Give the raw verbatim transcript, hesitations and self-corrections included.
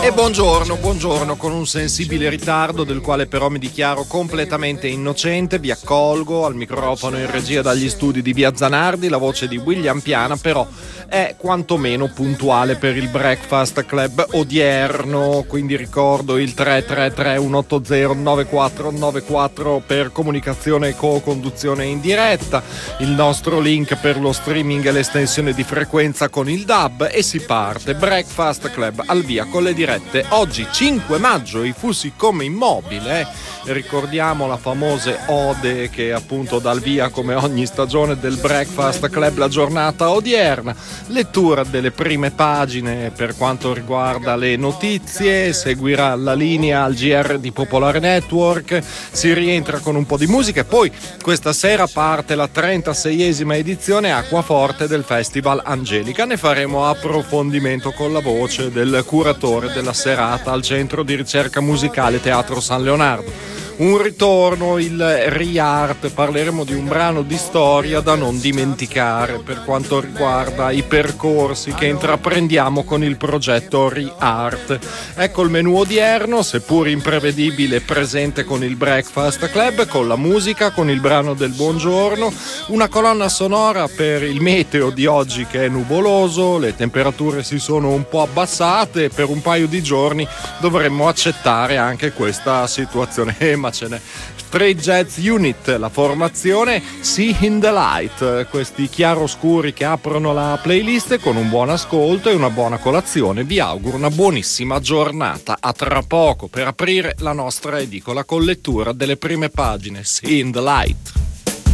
E buongiorno, buongiorno, con un sensibile ritardo del quale però mi dichiaro completamente innocente. Vi accolgo al microfono in regia dagli studi di Via Zanardi. La voce di William Piana però è quantomeno puntuale per il Breakfast Club odierno, quindi ricordo il tre tre tre uno otto zero nove quattro nove quattro per comunicazione e co-conduzione in diretta, il nostro link per lo streaming e l'estensione di frequenza con il D A B, e si parte. Breakfast Club al via con le dirette. Oggi cinque maggio, i fussi come immobile, eh. Ricordiamo la famosa ode che appunto dà il via come ogni stagione del Breakfast Club la giornata odierna. Lettura delle prime pagine per quanto riguarda le notizie, seguirà la linea al G R di Popolare Network, si rientra con un po' di musica e poi questa sera parte la trentaseiesima edizione Acquaforte del Festival Angelica. Ne faremo approfondimento con la voce del curatore della serata al Centro di Ricerca Musicale Teatro San Leonardo. Un ritorno, il Re-Art, parleremo di un brano di storia da non dimenticare per quanto riguarda i percorsi che intraprendiamo con il progetto Re-Art. Ecco il menù odierno, seppur imprevedibile, presente con il Breakfast Club, con la musica, con il brano del buongiorno, una colonna sonora per il meteo di oggi che è nuvoloso, le temperature si sono un po' abbassate e per un paio di giorni dovremmo accettare anche questa situazione. Eh, ma ce n'è. Stray Jazz Unit, la formazione See in the Light, questi chiaroscuri che aprono la playlist. Con un buon ascolto e una buona colazione vi auguro una buonissima giornata. A tra poco per aprire la nostra edicola con lettura delle prime pagine. See in the Light.